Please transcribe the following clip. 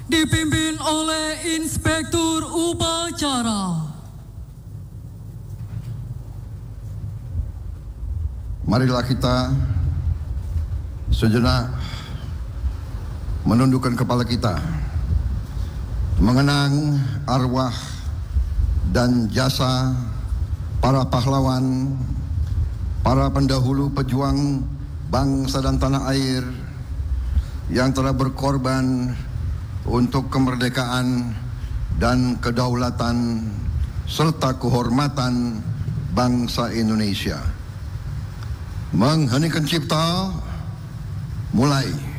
dipimpin oleh Inspektur Upacara. Marilah kita sejenak menundukkan kepala kita, mengenang arwah dan jasa para pahlawan, para pendahulu pejuang bangsa dan tanah air yang telah berkorban untuk kemerdekaan dan kedaulatan serta kehormatan bangsa Indonesia. Mengheningkan cipta, mulai.